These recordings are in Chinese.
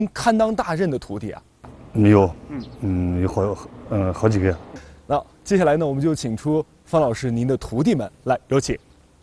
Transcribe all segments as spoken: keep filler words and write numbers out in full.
堪当大任的徒弟啊？ 有，嗯嗯，有好嗯好几个。 那接下来呢，我们就请出方老师您的徒弟们来，有请。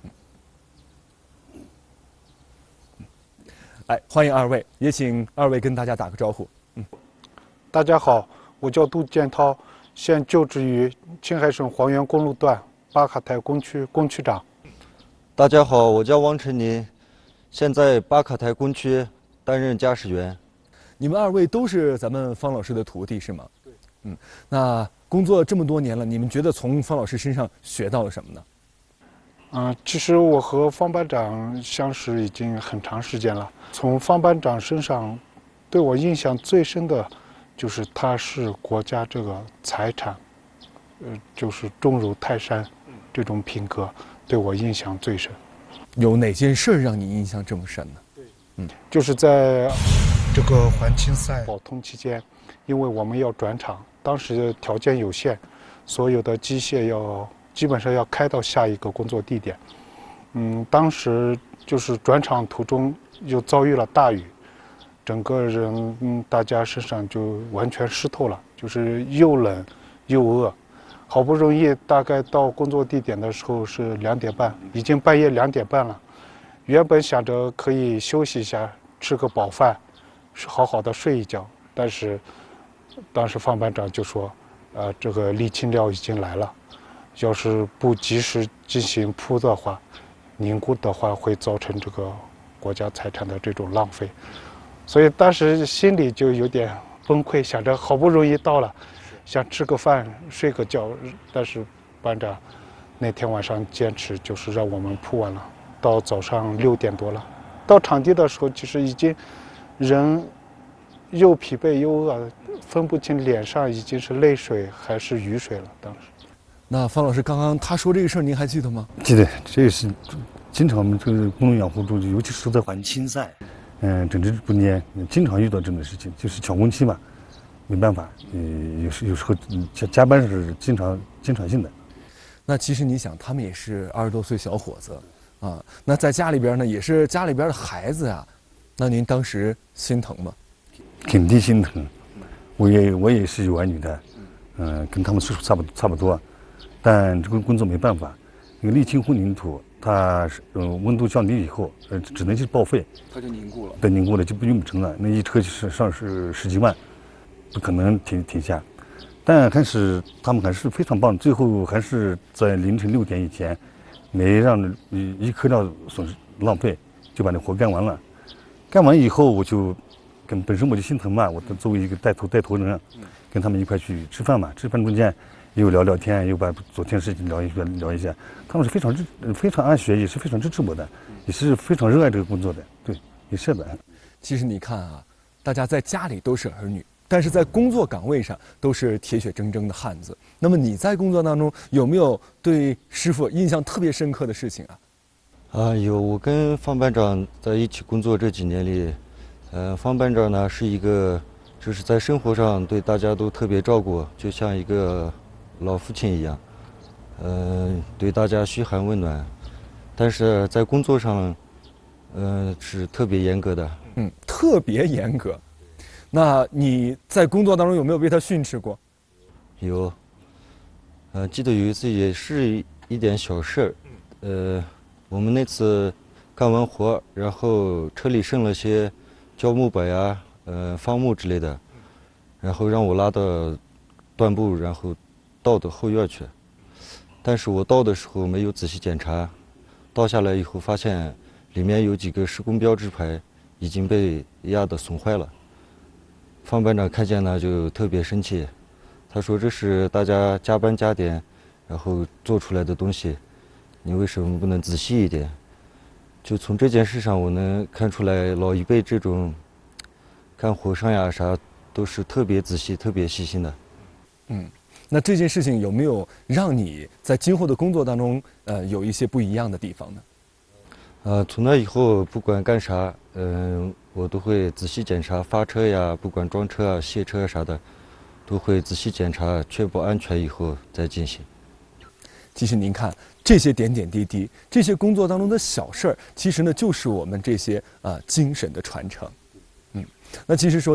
来，欢迎二位，也请二位跟大家打个招呼。嗯， 大家好，我叫杜建涛，现就职于青海省黄原公路段巴卡台工区工区长。 大家好，我叫汪晨林，现在巴卡台工区担任驾驶员。 你们二位都是咱们方老师的徒弟是吗？对。嗯，那工作这么多年了，你们觉得从方老师身上学到了什么呢？ 嗯、呃，其实我和方班长相识已经很长时间了。从方班长身上，对我印象最深的，就是他是国家这个财产，呃，就是重如泰山，这种品格对我印象最深。 有哪件事让你印象这么深呢？ 对，嗯，就是在这个环青赛保通期间，因为我们要转场，当时条件有限，所有的机械要。基本上要开到下一个工作地点，嗯，当时就是转场途中又遭遇了大雨，整个人嗯大家身上就完全湿透了，就是又冷又饿，好不容易大概到工作地点的时候是两点半，已经半夜两点半了，原本想着可以休息一下，吃个饱饭，是好好的睡一觉，但是当时方班长就说，呃，这个沥青料已经来了。要是不及时进行铺的话，凝固的话会造成这个国家财产的这种浪费，所以当时心里就有点崩溃，想着好不容易到了，想吃个饭睡个觉，但是班长那天晚上坚持就是让我们铺完了，到早上六点多了，到场地的时候其实已经人又疲惫又饿，分不清脸上已经是泪水还是雨水了，当时。 那方老师刚刚他说这个事儿，您还记得吗？ 记得，这个是经常我们这个公路养护处，尤其是在环青赛，嗯，整治不严，经常遇到这种事情，就是抢工期嘛，没办法，呃，有时有时候加加班是经常经常性的。 那其实你想，他们也是二十多岁小伙子啊，那在家里边呢，也是家里边的孩子啊，那您当时心疼吗？ 肯定心疼，我也我也是有儿女的，嗯、呃，跟他们岁数差不差不多。但这个工作没办法，那个沥青混凝土，它是呃温度降低以后，呃只能是报废， 它就凝固了。 对，凝固了就不用不成了。那一车就是上是十几万，不可能停停下。但还是他们还是非常棒，最后还是在凌晨六点以前，没让一一颗料损失浪费，就把那活干完了。干完以后，我就跟本身我就心疼嘛，我作为一个带头带头人，跟他们一块去吃饭嘛，吃饭中间。又聊聊天，又把昨天事情聊一聊一下，他们是非常支非常爱学，也是非常支持我的，也是非常热爱这个工作的，对，也是的。 其实你看啊，大家在家里都是儿女，但是在工作岗位上都是铁血铮铮的汉子。那么你在工作当中有没有对师傅印象特别深刻的事情啊？ 啊，有，我跟方班长在一起工作这几年里，呃，方班长呢是一个就是在生活上对大家都特别照顾，就像一个老父亲一样，呃，对大家嘘寒问暖，但是在工作上，呃，是特别严格的。 嗯，特别严格。那你在工作当中有没有被他训斥过？ 有。呃，记得有一次也是一点小事儿，呃，我们那次干完活，然后车里剩了些胶木板呀、呃方木之类的，然后让我拉到断布，然后倒到后院去，但是我倒的时候没有仔细检查，倒下来以后发现里面有几个施工标志牌已经被压得损坏了。方班长看见了就特别生气，他说这是大家加班加点然后做出来的东西，你为什么不能仔细一点？就从这件事上我能看出来，老一辈这种干活上呀啥都是特别仔细特别细心的。 嗯，那这件事情有没有让你在今后的工作当中，呃，有一些不一样的地方呢？ 呃，从那以后不管干啥，嗯、呃，我都会仔细检查发车呀，不管装车啊、卸车啥的，都会仔细检查，确保安全以后再进行。 其实您看这些点点滴滴，这些工作当中的小事儿，其实呢，就是我们这些啊、呃、精神的传承。嗯，那其实说。